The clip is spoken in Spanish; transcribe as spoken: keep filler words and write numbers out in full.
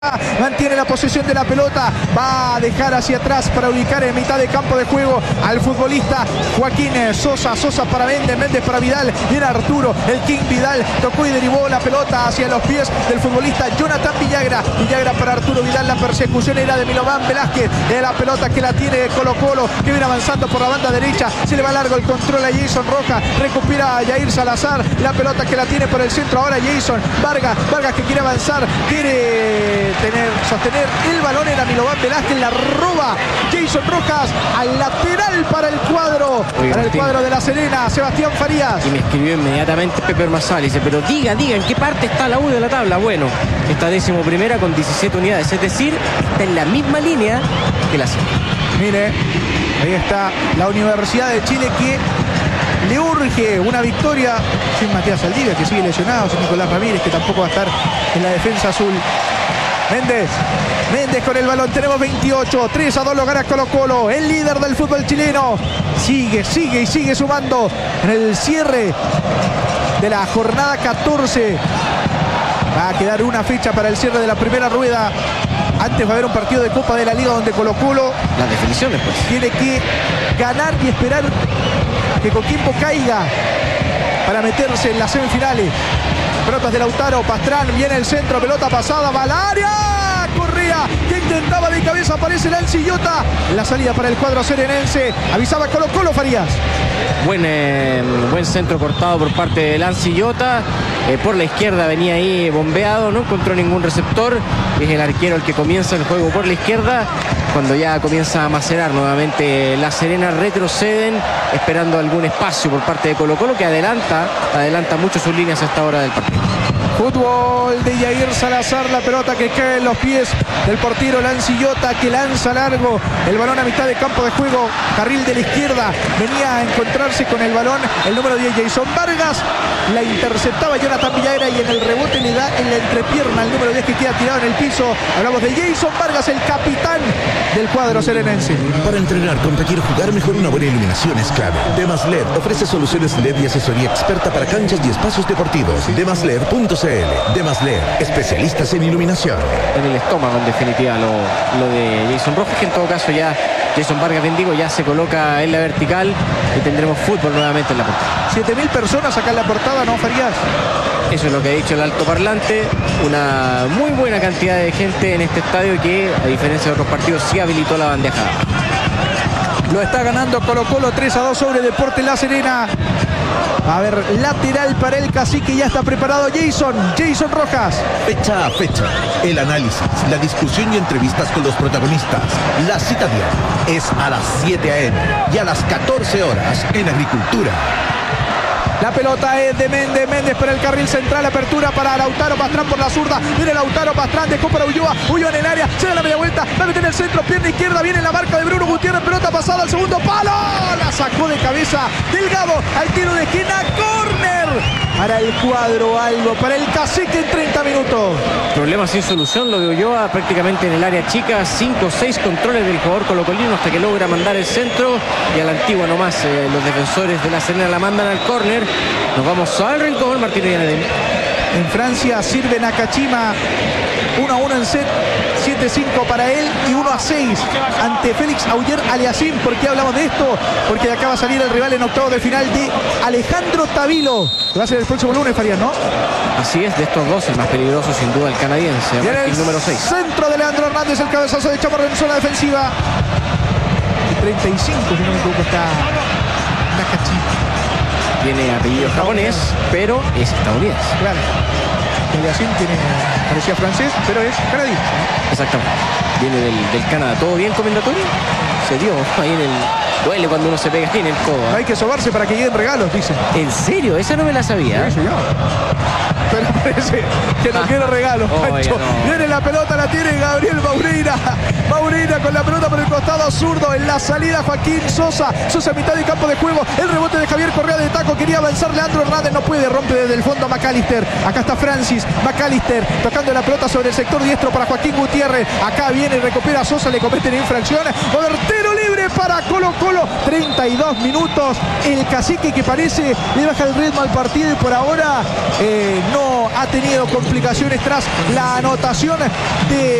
Mantiene la posesión de la pelota, va a dejar hacia atrás para ubicar en mitad de campo de juego al futbolista Joaquín Sosa. Sosa para Méndez, Méndez para Vidal, viene Arturo, el King Vidal, tocó y derivó la pelota hacia los pies del futbolista Jonathan Villagra. Villagra para Arturo Vidal, la persecución era de Milovan Velázquez, de la pelota que la tiene Colo Colo, que viene avanzando por la banda derecha, se le va largo el control a Jason Rojas, recupera a Jair Salazar, la pelota que la tiene por el centro ahora Jason Vargas, Vargas que quiere avanzar, quiere tener, sostener el balón, era Milovan Velázquez, la roba Jason Rojas al lateral para el cuadro, Oye, para el cuadro de La Serena, Sebastián Farías. Y me escribió inmediatamente Pepe Ormazábal, dice, pero diga, diga, ¿en qué parte está la U de la tabla? Bueno, está décimo primera con diecisiete unidades, es decir, está en la misma línea que la Serena. Mire, ahí está la Universidad de Chile que le urge una victoria sin Matías Saldivia, que sigue lesionado, sin Nicolás Ramírez, que tampoco va a estar en la defensa azul. Méndez, Méndez con el balón, tenemos veintiocho, tres a dos lo gana Colo Colo, el líder del fútbol chileno, sigue, sigue y sigue sumando en el cierre de la jornada catorce, va a quedar una fecha para el cierre de la primera rueda, antes va a haber un partido de Copa de la Liga donde Colo Colo, las definiciones pues, tiene que ganar y esperar que Coquimbo caiga para meterse en las semifinales. Pelotas de Lautaro, Pastrán, viene el centro, pelota pasada, va al área, Correa, que intentaba de cabeza, aparece Lancillota, la salida para el cuadro serenense, avisaba Colo Colo Farías. Buen, eh, buen centro cortado por parte de Lancillota, eh, por la izquierda venía ahí bombeado, no encontró ningún receptor, es el arquero el que comienza el juego por la izquierda, cuando ya comienza a macerar nuevamente La Serena, retroceden esperando algún espacio por parte de Colo Colo, que adelanta, adelanta mucho sus líneas a esta hora del partido. Fútbol de Jair Salazar, la pelota que cae en los pies del portero Lancillota, que lanza largo el balón a mitad de campo de juego, carril de la izquierda, venía a encontrarse con el balón el número diez Jason Vargas, la interceptaba Jonathan Villagra y en el rebote le da en la entrepierna el número diez que queda tirado en el piso. Hablamos de Jason Vargas, el capitán del cuadro serenense. Para entrenar, competir, jugar mejor, una buena iluminación es clave. Demas L E D ofrece soluciones L E D y asesoría experta para canchas y espacios deportivos. demas led punto c l. Demas L E D, especialistas en iluminación. En el estómago, en definitiva, lo, lo de Jason Rojas, que en todo caso ya Jason Vargas, bien digo, ya se coloca en la vertical y tendremos fútbol nuevamente en la portada. siete mil personas acá en la portada, ¿no, Farías? Eso es lo que ha dicho el altoparlante, una muy buena cantidad de gente en este estadio que, a diferencia de otros partidos, sí habilitó la bandeja. Lo está ganando Colo Colo tres a dos sobre Deportes La Serena. A ver, lateral para el Cacique, ya está preparado Jason, Jason Rojas. Fecha a fecha, el análisis, la discusión y entrevistas con los protagonistas. La cita diaria es a las siete a eme y a las catorce horas en Agricultura. La pelota es de Méndez, Méndez para el carril central, apertura para Lautaro Pastrán por la zurda, viene Lautaro Pastrán, dejó para Ulloa, Ulloa en el área, se da la media vuelta, va a meter el centro, pierna izquierda, viene la marca de Bruno Gutiérrez, pelota pasada al segundo palo, la sacó de cabeza Delgado, al tiro de esquina, córner para el cuadro algo, para el Cacique en treinta minutos. Problema sin solución, lo de Ulloa prácticamente en el área chica, cinco o seis controles del jugador colocolino hasta que logra mandar el centro y a la antigua nomás eh, los defensores de La Serena la mandan al córner. Nos vamos al rincón, Martín Villanedel. En Francia sirve Nakashima, uno a uno en set, siete a cinco para él y uno a seis ante Félix Auger Aliassime. ¿Por qué hablamos de esto? Porque de acá va a salir el rival en octavo de final de Alejandro Tavilo, que va a ser el próximo lunes, Farías, ¿no? Así es, de estos dos, el más peligroso sin duda el canadiense, el número seis. Centro de Leandro Hernández, el cabezazo de Chaparro en zona defensiva. Y treinta y cinco, si no me equivoco, está Nakashima. Tiene apellido japonés, pero es estadounidense. Claro. Aliassime tiene, parecía francés, pero es canadiense. Exactamente. Viene del, del Canadá. ¿Todo bien, comendatorio? Se dio ahí en el... Duele cuando uno se pega aquí en el codo. No hay que sobarse para que lleguen regalos, dicen. ¿En serio? Esa no me la sabía. Sí, señor. Pero parece que no ah. quiero regalos, Pancho. No. Viene la pelota, la tiene Gabriel Maurina. Maurina con la pelota por el costado zurdo. En la salida Joaquín Sosa. Sosa a mitad de campo de juego. El rebote de Javier Correa de taco. Quería avanzar Leandro Hernández. No puede. Rompe desde el fondo a McAllister. Acá está Francis. McAllister tocando la pelota sobre el sector diestro para Joaquín Gutiérrez. Acá viene y recupera Sosa. Le cometen infracciones. Cobertero libre. libre para Colo Colo. treinta y dos minutos. El Cacique, que parece le baja el ritmo al partido y por ahora eh, no ha tenido complicaciones tras la anotación de